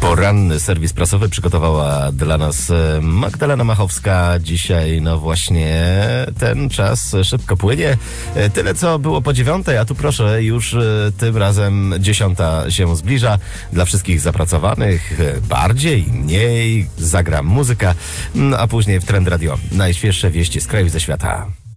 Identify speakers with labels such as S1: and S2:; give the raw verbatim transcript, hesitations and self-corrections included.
S1: Poranny serwis prasowy przygotowała dla nas Magdalena Machowska. Dzisiaj, no właśnie, ten czas szybko płynie. Tyle, co było po dziewiątej, a tu proszę, już tym razem dziesiąta się zbliża. Dla wszystkich zapracowanych bardziej, mniej, zagra muzyka, a później w Trend Radio najświeższe wieści z kraju i ze świata.